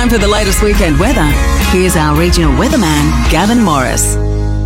Time for the latest weekend weather. Here's our regional weatherman, Gavin Morris.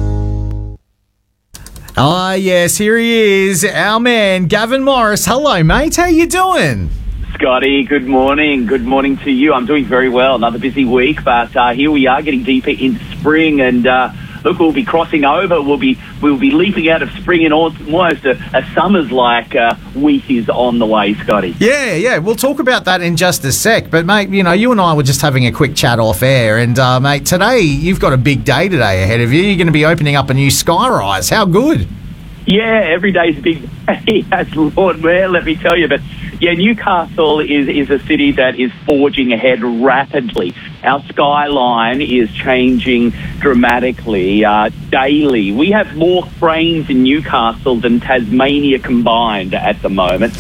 Ah, yes, here he is, our man, Gavin Morris. Hello, mate. How you doing? Scotty, good morning. Good morning to you. I'm doing very well. Another busy week, but here we are getting deeper into spring, and look, we'll be crossing over. We'll be leaping out of spring, and almost a summer's-like week is on the way, Scotty. Yeah. We'll talk about that in just a sec. But, mate, you know, you and I were just having a quick chat off air, and, mate, today you've got a big day today ahead of you. You're going to be opening up a new skyrise. How good? Yeah, every day's a big day, as Lord Mayor, let me tell you. But, yeah, Newcastle is a city that is forging ahead rapidly. Our skyline is changing dramatically daily. We have more cranes in Newcastle than Tasmania combined at the moment.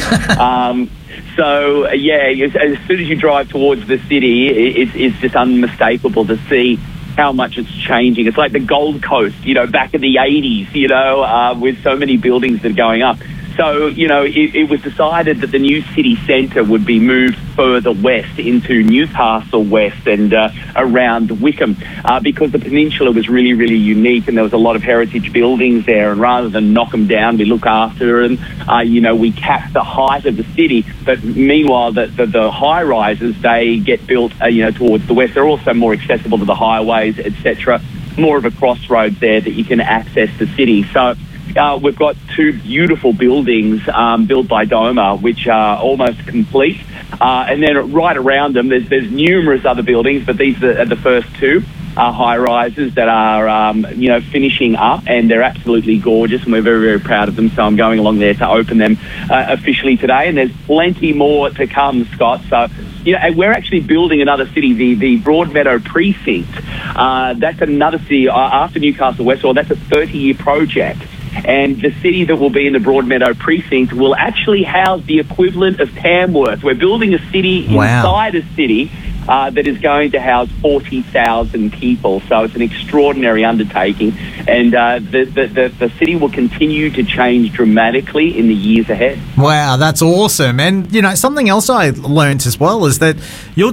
So, yeah, as soon as you drive towards the city, it's just unmistakable to see how much it's changing. It's like the Gold Coast, back in the 80s, with so many buildings that are going up. So, it was decided that the new city centre would be moved further west into Newcastle West and around Wickham because the peninsula was really, really unique, and there was a lot of heritage buildings there. And rather than knock them down, we look after them. We cap the height of the city. But meanwhile, the high-rises, they get built, towards the west. They're also more accessible to the highways, etc. More of a crossroads there that you can access the city. So we've got two beautiful buildings built by Doma, which are almost complete. And then right around them, there's numerous other buildings, but these are the first two high-rises that are, finishing up, and they're absolutely gorgeous, and we're very, very proud of them. So I'm going along there to open them officially today, and there's plenty more to come, Scott. So, and we're actually building another city, the Broadmeadow Precinct. That's another city after Newcastle West, or that's a 30-year project. And the city that will be in the Broadmeadow Precinct will actually house the equivalent of Tamworth. We're building a city inside a city that is going to house 40,000 people. So it's an extraordinary undertaking. And the city will continue to change dramatically in the years ahead. Wow, that's awesome. And, something else I learned as well is that you're